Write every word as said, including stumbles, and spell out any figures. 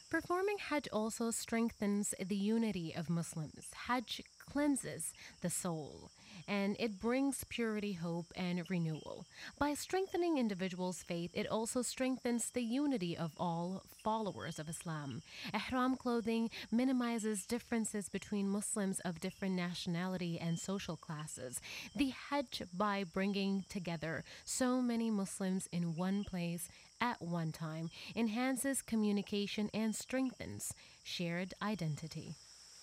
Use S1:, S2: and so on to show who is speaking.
S1: Performing Hajj also strengthens the unity of Muslims. Hajj cleanses the soul and it brings purity, hope, and renewal. By strengthening individuals' faith, it also strengthens the unity of all followers of Islam. Ihram clothing minimizes differences between Muslims of different nationality and social classes. The Hajj, by bringing together so many Muslims in one place at one time, enhances communication and strengthens shared identity.